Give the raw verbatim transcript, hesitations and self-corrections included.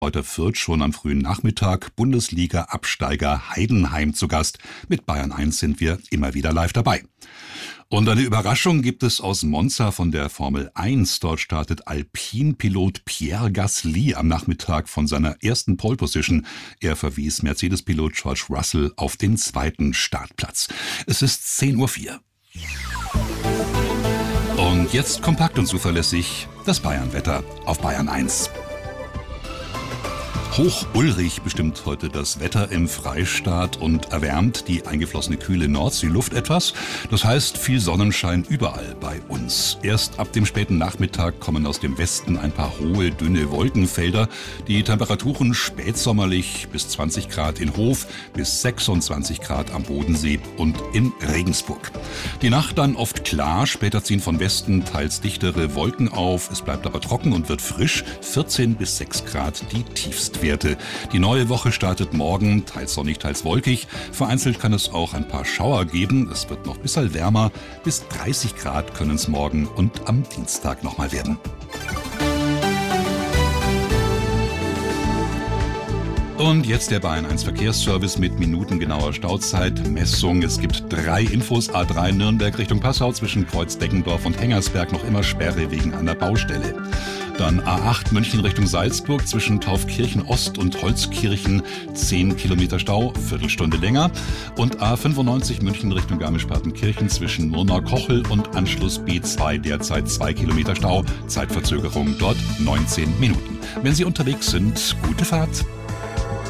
Heute Fürth schon am frühen Nachmittag, Bundesliga-Absteiger Heidenheim zu Gast. Mit Bayern eins sind wir immer wieder live dabei. Und eine Überraschung gibt es aus Monza von der Formel eins. Dort startet Alpine-Pilot Pierre Gasly am Nachmittag von seiner ersten Pole Position. Er verwies Mercedes-Pilot George Russell auf den zweiten Startplatz. Es ist zehn Uhr vier. Und jetzt kompakt und zuverlässig das Bayern-Wetter auf Bayern eins. Hoch-Ulrich bestimmt heute das Wetter im Freistaat und erwärmt die eingeflossene kühle Nordseeluft etwas. Das heißt viel Sonnenschein überall bei uns. Erst ab dem späten Nachmittag kommen aus dem Westen ein paar hohe, dünne Wolkenfelder. Die Temperaturen spätsommerlich bis zwanzig Grad in Hof, bis sechsundzwanzig Grad am Bodensee und in Regensburg. Die Nacht dann oft klar, später ziehen von Westen teils dichtere Wolken auf. Es bleibt aber trocken und wird frisch, vierzehn bis sechs Grad die tiefsten Werte. Die neue Woche startet morgen, teils sonnig, teils wolkig. Vereinzelt kann es auch ein paar Schauer geben. Es wird noch ein bisschen wärmer. Bis dreißig Grad können es morgen und am Dienstag nochmal werden. Und jetzt der Bayern eins Verkehrsservice mit minutengenauer Stauzeitmessung. Es gibt drei Infos. A drei Nürnberg Richtung Passau zwischen Kreuz-Deggendorf und Hengersberg noch immer Sperre wegen einer Baustelle. Dann A acht München Richtung Salzburg zwischen Taufkirchen Ost und Holzkirchen zehn Kilometer Stau, Viertelstunde länger. Und A fünfundneunzig München Richtung Garmisch-Partenkirchen zwischen Murnau-Kochel und Anschluss B zwei derzeit zwei Kilometer Stau, Zeitverzögerung dort neunzehn Minuten. Wenn Sie unterwegs sind, gute Fahrt.